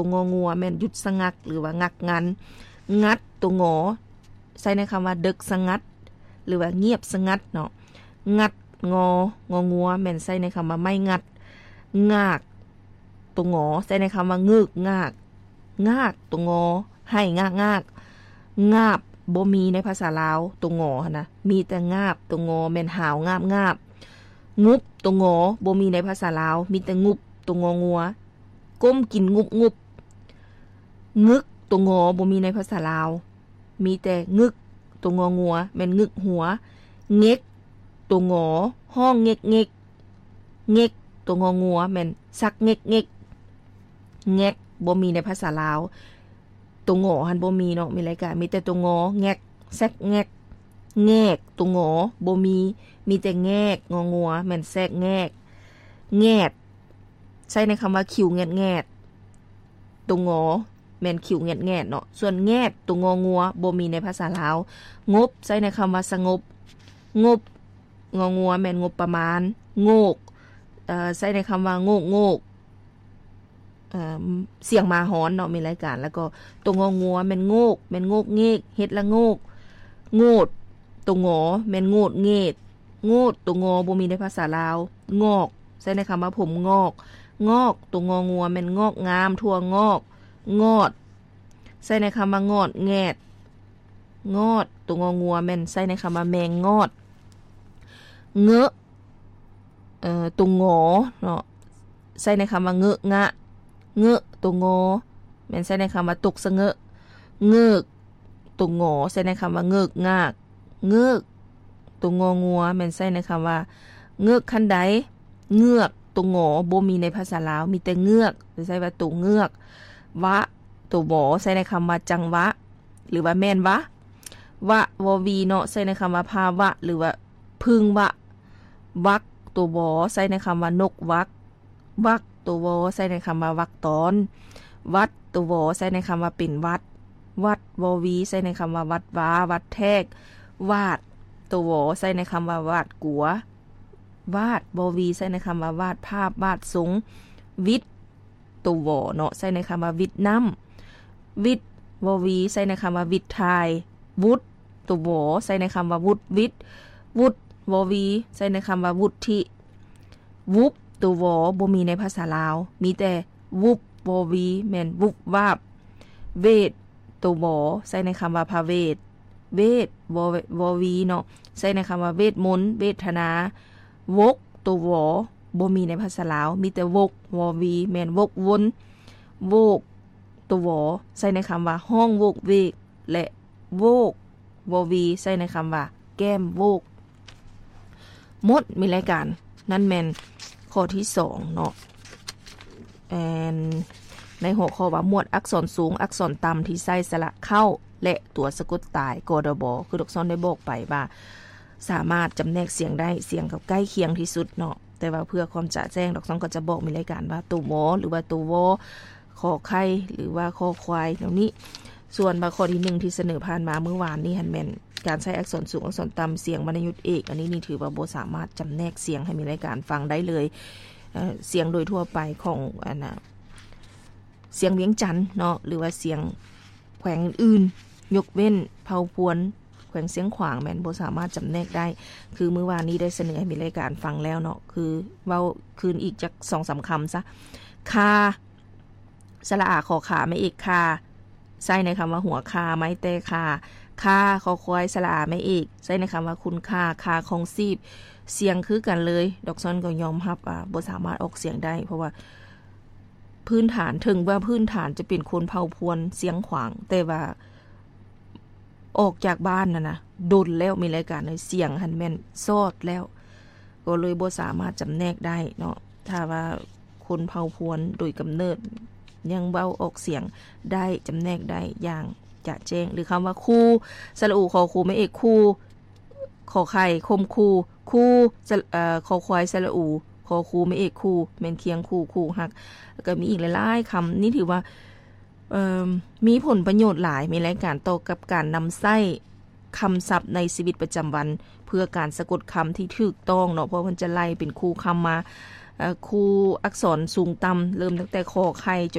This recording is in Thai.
ตัวงองัวแม่นหยุดสงักหรือว่างักงันงัดตัวงอใส่ในคำว่าดึกสงัดหรือว่าเงียบสงัดเนาะงัดงงัวแม่นใส่ในคำว่าไม่งัดงากตัวงอใส่ในคำว่างึกงากงากตัวงอให้งากงาบบ่มีในภาษาลาวตัวงอนะมีแต่งาบตัวงอแม่นหาวงาบงุบตัวงอบ่มีในภาษาลาวมีแต่งุบตัวงองัวก้มกินงุบงึกตัวงอบ่มีในภาษาลาวมีแต่งึกตัวงองัวแม่นงึกหัวเง็กตัวงอห้องเง็กตัวงองัวแม่นซักเง็กแงกบ่มีในภาษาลาวตัวงอหันบ่มีเนาะมีรายการมีแต่ตัวงอแงกแซกแงกตัวงอบ่มีแต่แงกงองัวแม่นแซกแงดใช้ในคำว่าคิวแงดตัวงอแม่นคิวแงดเนาะส่วนแงดตัวงองัวบ่มีในภาษาลาวงบใช้ในคำว่าสงบงองัวแม่นงบประมาณโงกใช้ในคำว่าโงกเสียงมาฮ้อนเนาะมีรายการแล้วก็ตัวงองัวแม่นโงกเงกเฮ็ดละโงดตัวงอแม่นโงดเงดตัวงอบ่มีในภาษาลาวงอกใช้ในคำว่าผมงอกตัวงองัวแม่นงอกงามทั่วงอดใช้ในคำว่างอดแงดตัวงองัวแม่นใช้ในคำว่าแมงงอดเงอะตัวงอเนาะใช้ในคำว่าเงอะงะตัวงอแม่นใช้ในคำว่าตกสะเงอะเงกตัวงอใช้ในคำว่าเงกงากเงกตัวงองัวแม่นใช้ในคำว่าเงกคันใดเงือกตัวงอบ่มีในภาษาลาวมีแต่เงือกใช้ว่าตัวเงือกวะตัวหมอใช้ในคำว่าจังวะหรือว่าแม่นวะววีเนาะใช้ในคำว่าภาวะหรือว่าพึงวะวักตัวบอใช้ในคำว่านกวักตัววอใช้ในคำว่าวักตอนวัดตัววอใช้ในคำว่าเป็นวัดววีใช้ในคำว่าวัดว้าวัดแทกวาดตัววอใช้ในคำว่าวาดกัววาดววีใช้ในคำว่าวาดภาพวาดสงวิทตัววอเนาะใช้ในคำว่าวิทน้ำวิทววีใช้ในคำว่าวิททายวุฒตัววอใช้ในคำว่าวุฒวิทวุฒววีใช้ในคำว่าวุฒิวุบตัววอบ่มีในภาษาลาวมีแต่วุบววีแม่นวุบวาบเวทตัววอใช้ในคำว่าพาเวทววีเนาะใช้ในคำว่าเวทมนต์เวทนาวกตัววอบ่มีในภาษาลาวมีแต่วกววีแม่นวกวนโวกตัววอใช้ในคำว่าห้องโวกเวกและโวกววีใช้ในคำว่าแก้มโวกหมดมีรายการนั่นแม่นข้อที่2เนาะในหัวข้อว่าหมวดอักษรสูงอักษรต่ำที่ใส่สระเข้าและตัวสะกดตายกดบคือดอกซ้อนได้บอกไปว่าสามารถจำแนกเสียงได้เสียงกับใกล้เคียงที่สุดเนาะแต่ว่าเพื่อความจะแจ้งดอกซ้อนก็จะบอกมีรายการว่าตัวหมอหรือว่าตัววอขอไข่หรือว่าขอควายเหล่านี้ส่วนข้อที่1ที่เสนอผ่านมาเมื่อวานนี้หันแม่นการใช้อักษรสูงอักษรต่ำเสียงวรรณยุกต์เอกอันนี้นี่ถือว่าบ่สามารถจำแนกเสียงให้มีรายการฟังได้เลยเสียงโดยทั่วไปของเสียงเวียงจันทน์เนาะหรือว่าเสียงแขวงอื่นยกเว้นเผาพวนแขวงเสียงขวางแม่นบ่สามารถจำแนกได้คือเมื่อวานนี้ได้เสนอให้มีรายการฟังแล้วเนาะคือเว้าคืนอีกจัก 2-3 คำซะคาสระอาขอขาไม่เอกคาใส่ในคำว่าหัวคาไม้แต่คาคอควายสระอาไม่เอกใส่ในคำว่าคุณคาคงซีบเสียงคือกันเลยดอกซ้อนก็ยอมรับบ่สามารถออกเสียงได้เพราะว่าพื้นฐานถึงว่าพื้นฐานจะเป็นคนเผาพวนเสียงขวางแต่ว่าออกจากบ้านนะดนแล้วมีรายการในเสียงหันแม่นซอดแล้วก็เลยบ่สามารถจำแนกได้เนาะถ้าว่าคนเผาพวนโดยกำเนิดยังเว้าออกเสียงได้จำแนกได้อย่างจะแจ้งหรือคำว่าคู่สระอูขอคูไม่เอกคู่ขอไข่คมคู่ขอควายสระอูขอคูไม่เอกคู่แม่นเคียงคู่หักแล้วก็มีอีกหลายๆคำนี่ถือว่ามีผลประโยชน์หลายมีรายการต่อกับการนำไส้คำศัพท์ในชีวิตประจำวันเพื่อการสะกดคำที่ถูกต้องเนาะเพราะมันจะไล่เป็นคู่คำมาคู่อักษรสูงต่ำเริ่มตั้งแต่ขอไข่